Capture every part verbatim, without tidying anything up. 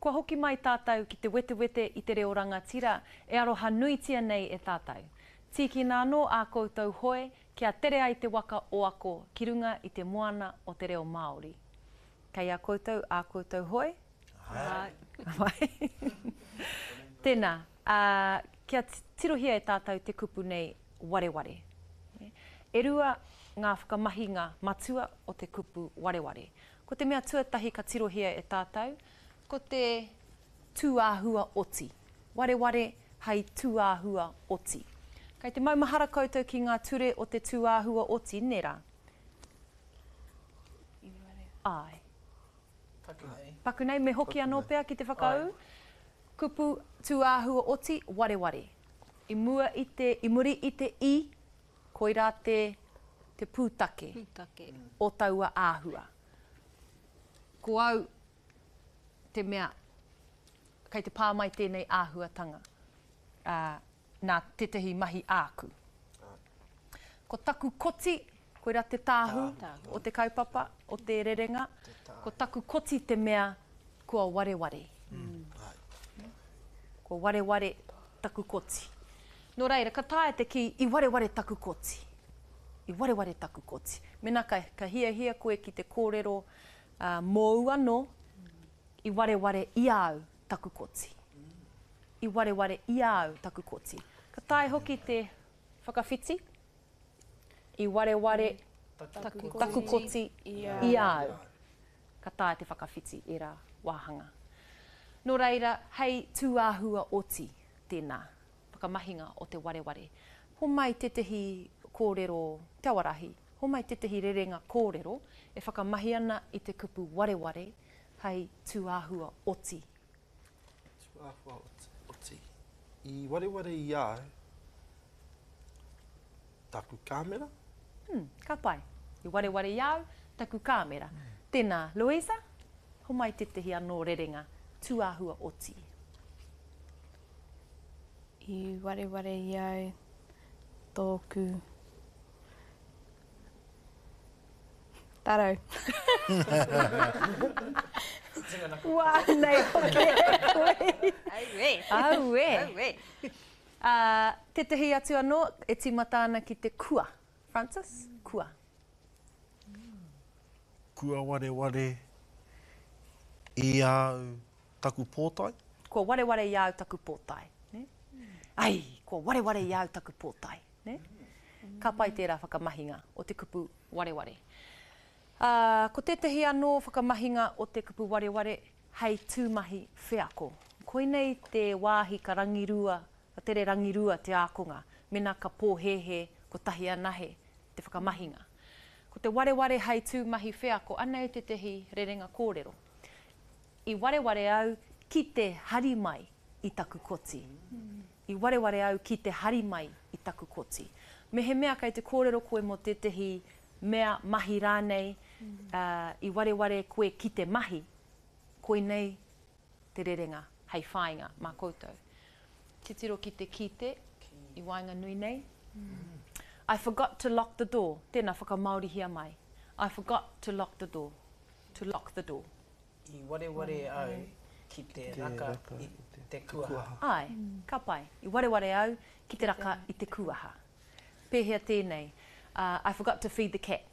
Kua hoki mai tātou ki te wete wete i te reo rangatira, e aroha nuitia nei e tātou. Tiki nā no a koutou hoe, kia tere ai te waka o ako ki runga i te moana o te reo Māori. Kei a koutou, a koutou hoe? Hai. Hai. Tēnā, uh, kia tirohia e tātou te kupu nei wareware. E rua ngā whakamahi ngā matua o te kupu wareware. Ko te mea tuatahi ka tirohia e tātou, ko te tūāhua oti. Wareware hei tūāhua oti. Kei te maumahara koutou ki ngā ture o te tūāhua oti, nera? Ai. Pakunei. Pakunei, me hoki anō pea ki te whakau. Kupu tūāhua oti, wareware. I mua i te, i muri i te i, koirā te, te pūtake, Pūtake. o taua āhua. Ko au te mea, kei te pāmai tēnei āhuatanga, uh, nā tetehi mahi āku. Ko taku koti, koira te tāhu, Tāhu. o te kaupapa, o te rerenga. Ko taku koti te mea, kua wareware. Mm. Ko wareware taku koti. Nō reira, ka tae te ki i wareware taku koti. I wareware taku koti. Mena ka, ka hia hia koe ki te kōrero uh, mōu anō, i wareware i au taku koti. I wareware i au taku koti. Ka tae hoki te whakawhiti, i wareware Taku taku koti i i au. Ka tae te whakawhiti e rā wāhanga. Nō reira, hei tūāhua oti tēnā, whakamahinga o te wareware. Ho mai tetehi kōrero te awarahi, ho mai tetehi rerenga kōrero, e whakamahi ana i te kupu wareware, hei tūāhua oti. Tūāhua oti. I wareware i au, taku kāmera? Hmm, ka pai. I wareware i au, taku kāmera. Mm. Tēnā, Louisa, ho mai tetehi anō rerenga, tūāhua oti. I wareware i au tōku taro. Wā, nei hoki e koe. Aue. Aue. Aue. Uh, tetehi atu anō, e timata ana ki te kua. Francis, kua. Kua wareware i au taku pōtai. Kua wareware i au taku pōtai. Ne? Ai, kua wareware i au taku pōtai. Ne? Ka pai tērā whakamahinga o te kupu wareware. Uh, ko tetehi anō whakamahinga o te kupu wareware, hei tūmahi whiako. Koinei te wāhi ka rangirua, ka tere rangirua te ākonga, mena ka pōhehe, ko tahi anahe, te whakamahinga. Ko te wareware hei tūmahi whiako, anei te tehi rerenga kōrero. I wareware au ki te hari mai i taku koti. Mm. I wareware au ki te hari mai i taku koti. Me he mea kei te kōrero koe mo te tehi mea mahi rānei, mm. uh, i wareware koe ki te mahi, koe nei te rerenga hei whāinga mā koutou. Ki tiro ki te kite, i wainga nui nei. Mm. I forgot to lock the door. Tēnā whakamaurihia mai. I forgot to lock the door. To lock the door. I wareware au ki te raka i te kuaha. Ai, ka pai. I wareware au ki te raka i te kuaha. Pēhea tēnei. Uh, I forgot to feed the cat.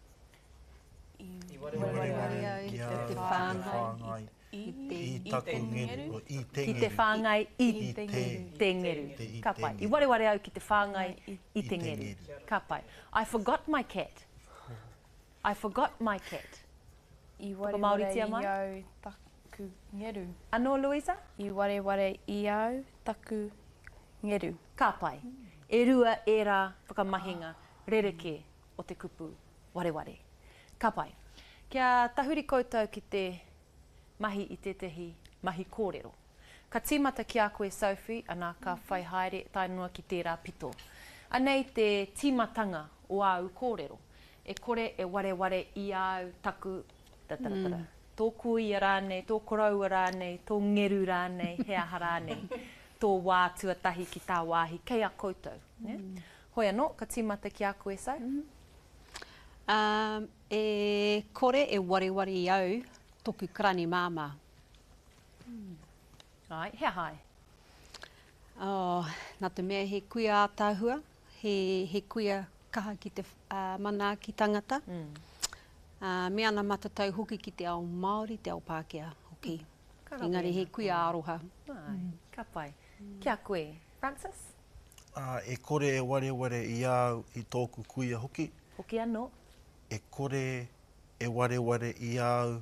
I wareware au ki te au te whāngai. I taku ngeru. I te Ki te whāngai i I te te ngeru. te i Ka te pai. I ngeru. wareware au ki te whāngai i I te te ngeru. ngeru. Ka pai. I forgot my cat. I forgot my cat. I Māori wareware tia i mai? au taku ngeru. Anō, Louisa? I wareware i au taku ngeru. Ka pai. E rua e rā whakamahinga rereke o te kupu wareware. Ka pai. Kia tahuri koutou ki te mahi i tetehi mahi kōrero. Ka tīmata ki a koe Sophie, anā ka whai haere tainua ki tērā pito. Anei te tīmatanga o au kōrero. E kore e wareware i au taku tataratara. Mm. Tō kui a rānei, tō korau a rānei, tō ngeru rānei, he aha rānei, tō wā tuatahi ki tā wāhi, kei a koutou. Mm. Yeah? Hoi anō, ka tīmata ki a koe Sau? Mm. Um, e kore e wareware i au toku karani māmā. Ai, hea hai. Oh, nā te mea he kuia ātāhua, he, he kuia kaha ki te uh, mana ki tangata. Mm. Uh, me ana matatau hoki ki te ao Māori, te ao Pākehā hoki. Ka Engari rawe. he kuia aroha. Ai, ka pai. Kia koe, Francis? Uh, e kore e ware ware i au i tōku kuia hoki. Hoki anō? E kore e ware ware i au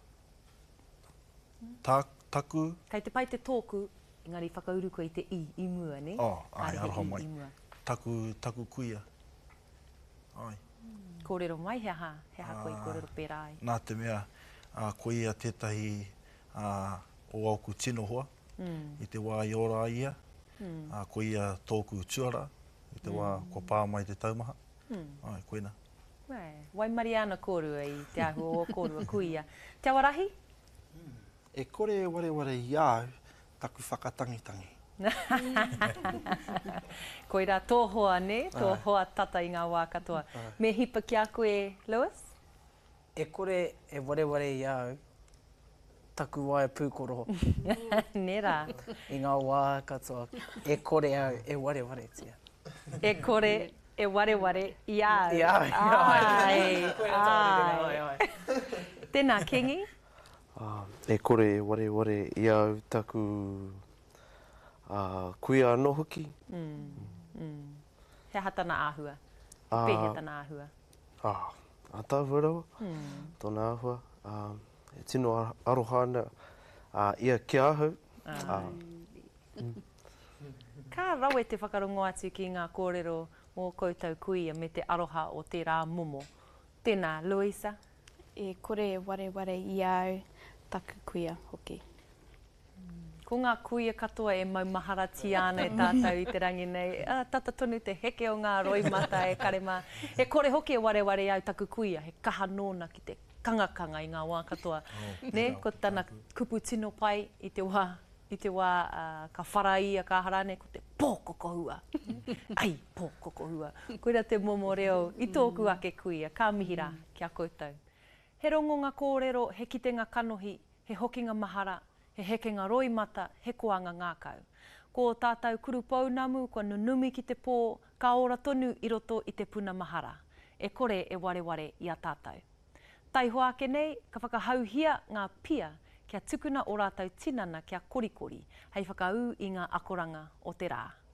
tā, taku. Kei te pai te tōku, engari whakauru koe i te i, i mua, ne? Oh, ai, Kāre he aroha i, mai. i mua. Taku, taku kuia. Ai. Kōrero mai, hea ha, hea ha koe i Ah. kōrero pērā ai. Nā te mea, uh, ko ia tētahi uh, o auku tino hoa, Mm. i te wā i ora ia, Mm. uh, ko ia tōku tuara, i te wā mm. ko pā mai te taumaha. Mm. Ai, koina. Wai, wai mariana kōrua i te ahu o kōrua kuia. Te awarahi? E kore e ware ware i au, taku whakatangitangi. Koe rā tō hoa, ne? Tō Ai. hoa tata i ngā wā katoa. Ai. Me hipa ki a koe, Lewis? E kore e ware ware i au, taku wā e pūkoro. Ne rā. I ngā wā katoa, e kore au, e ware ware tia. E kore, e ware ware i au. I au, i au. Ai, Koe rā tāne, ai. ai, ai. Tēnā, Kingi? Uh, e kore e ware ware i au taku uh, kuia anō hoki. Mm. Mm. He hatana āhua. Ah. Pē he tana āhua. Ah, a tāua rawa, Mm. tōna āhua. Uh, e tino ar- aroha ana uh, ia ki ahau. Ah. Uh, Ka rawe te whakarongo atu ki ngā kōrero mō koutou kuia me te aroha o te rā momo. Tēnā, Louisa? E kore e ware ware i au taku kuia hoki. Ko ngā kuia katoa e maumahara-ti ana e tātou i te rangi nei. Ah, tata tonu te heke o ngā roimata e karema. E kore hoki e ware ware au taku kuia, he kaha nōna ki te kangakanga i ngā wā katoa. Oh, Ne, ko tana kupu tino pai i te wā, i te wā uh, ka wharaia ka harane, ko te pōkoko hua. Ai, pōkoko hua. Koira te momo reo i tōku ake kuia, ka mihira kia koutou. He rongonga kōrero, he kitenga kanohi, he hokinga mahara, he hekenga roimata, he koanga ngākau. Ko tātou kuru pounamu, ko nunumi ki te pō, ka ora tonu i roto i te puna mahara. E kore e ware ware i a tātou. Tai hoa ake nei, ka whakahauhia ngā pia kia tukuna o rātou tinana kia korikori, hei whakau i ngā akoranga o te rā.